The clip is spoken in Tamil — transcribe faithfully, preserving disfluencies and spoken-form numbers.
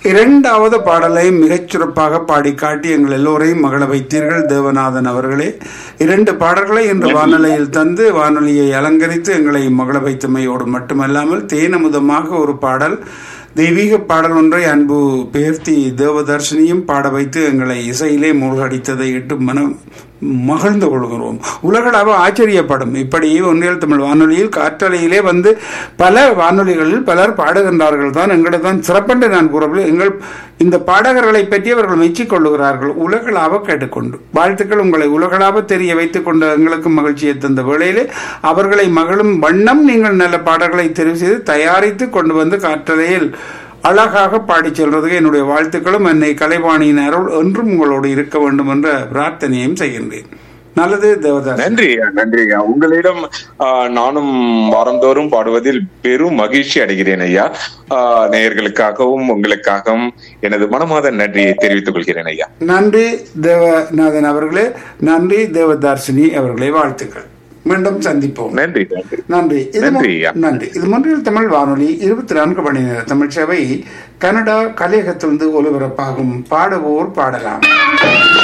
இரண்டாவது பாடலை மிகச் சிறப்பாக பாடி காட்டி எங்கள் எல்லோரையும் மகள வைத்தீர்கள் தேவநாதன் அவர்களே. இரண்டு பாடல்களை இன்று வானொலியில் தந்து வானொலியை அலங்கரித்து எங்களை மகள வைத்தமையோடு மட்டுமல்லாமல் தேனமுதமாக ஒரு பாடல், தெய்வீக பாடல் ஒன்றை அன்பு பேர்த்தி தேவதர்ஷினியும் பாட வைத்து எங்களை இசையிலே மூழ்கடித்ததை இட்டு மனம் மகிழ்ந்து கொள்கிறோம். உலகளவு ஆச்சரியப்படும். இப்படி ஒன்றியல் தமிழ் வானொலியில் காற்றலையிலே வந்து பல வானொலிகளில் பலர் பாடுகின்றார்கள் தான். எங்களை தான் சிறப்பென்று நான் கூறவில்லை. எங்கள் இந்த பாடகர்களை பற்றி அவர்கள் மெச்சிக் கொள்ளுகிறார்கள் உலகளாவ கேட்டுக்கொண்டு. வாழ்த்துக்கள். உங்களை உலகளாவ தெரிய வைத்துக் கொண்ட எங்களுக்கு மகிழ்ச்சியை தந்த வேளையிலே அவர்களை மகளும் வண்ணம் நீங்கள் நல்ல பாடல்களை தெரிவு செய்து தயாரித்து கொண்டு வந்து காற்றலையில் அழகாக பாடி செல்றதுக்கு என்னுடைய வாழ்த்துக்களும். என்னை கலைவாணியின் அருள் என்றும் உங்களோடு இருக்க வேண்டும் என்ற பிரார்த்தனையும் செய்கின்றேன். நல்லது தேவதாஸ். நன்றி நன்றி ஐயா. உங்களிடம் நானும் வாரந்தோறும் பாடுவதில் பெரும் மகிழ்ச்சி அடைகிறேன் ஐயா. நேயர்களுக்காகவும் உங்களுக்காகவும் எனது மனமாத நன்றியை தெரிவித்துக் கொள்கிறேன் ஐயா. நன்றி தேவநாதன் அவர்களே. நன்றி தேவதார்ஷினி அவர்களே. வாழ்த்துக்கள். மீண்டும் சந்திப்போம். நன்றி நன்றி நன்றி நன்றி. இது மொன்றியல் தமிழ் வானொலி இருபத்தி நான்கு மணி நேர தமிழ் சேவை கனடா கலையகத்திலிருந்து ஒலிபரப்பாகும் பாடுவோர் பாடலாம்.